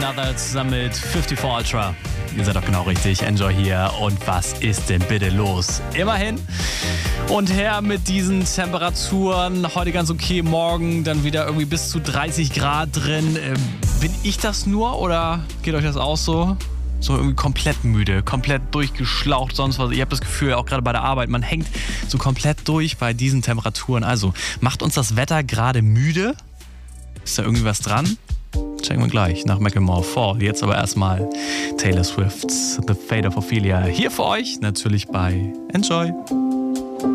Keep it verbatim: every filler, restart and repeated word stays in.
Another zusammen mit fünfundfünfzig Ultra. Ihr seid doch genau richtig. Enjoy hier. Und was ist denn bitte los? Immerhin. Und her mit diesen Temperaturen. Heute ganz okay, morgen dann wieder irgendwie bis zu dreißig Grad drin. Ähm, bin ich das nur oder geht euch das auch so? So irgendwie komplett müde, komplett durchgeschlaucht, sonst was. Ich habe das Gefühl, auch gerade bei der Arbeit, man hängt so komplett durch bei diesen Temperaturen. Also, macht uns das Wetter gerade müde? Ist da irgendwie was dran? Checken wir gleich nach Macklemore Fall. Jetzt aber erstmal Taylor Swift's The Fate of Ophelia. Hier für euch, natürlich bei Enjoy.